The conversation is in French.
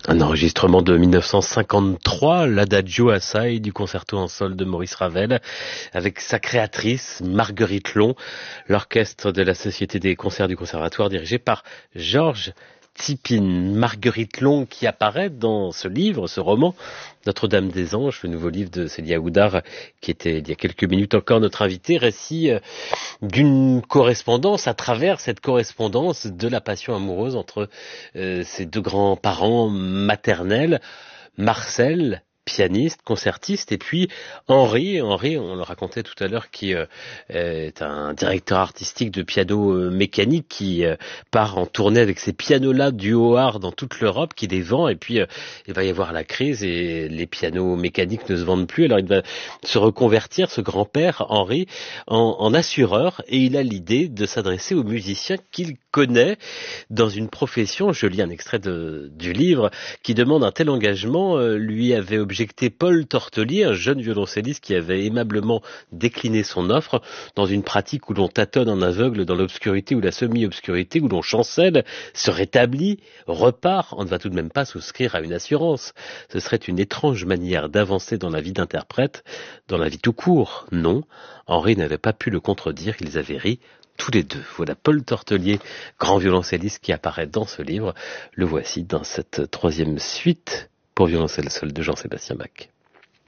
Un enregistrement de 1953, l'Adagio Assai du concerto en sol de Maurice Ravel, avec sa créatrice Marguerite Long, l'orchestre de la Société des concerts du Conservatoire dirigé par Georges Tsipin. Marguerite Long qui apparaît dans ce livre, ce roman, Notre-Dame des Anges, le nouveau livre de Célia Houdard, qui était il y a quelques minutes encore notre invité, récit d'une correspondance, à travers cette correspondance de la passion amoureuse entre ses deux grands-parents maternels, Marcel, pianiste, concertiste, et puis Henri, on le racontait tout à l'heure, qui est un directeur artistique de piano mécanique, qui part en tournée avec ces pianos-là du Haut-Art dans toute l'Europe, qui les vend, et puis il va y avoir la crise, et les pianos mécaniques ne se vendent plus, alors il va se reconvertir, ce grand-père, Henri, en assureur, et il a l'idée de s'adresser aux musiciens qu'il connaît dans une profession, je lis un extrait du livre, qui demande un tel engagement, lui avait objecté Paul Tortelier, un jeune violoncelliste qui avait aimablement décliné son offre dans une pratique où l'on tâtonne en aveugle dans l'obscurité ou la semi-obscurité, où l'on chancelle, se rétablit, repart. On ne va tout de même pas souscrire à une assurance. Ce serait une étrange manière d'avancer dans la vie d'interprète, dans la vie tout court. Non, Henri n'avait pas pu le contredire, ils avaient ri tous les deux. Voilà Paul Tortelier, grand violoncelliste qui apparaît dans ce livre. Le voici dans cette troisième suite pour violoncelle seul de Jean-Sébastien Bach.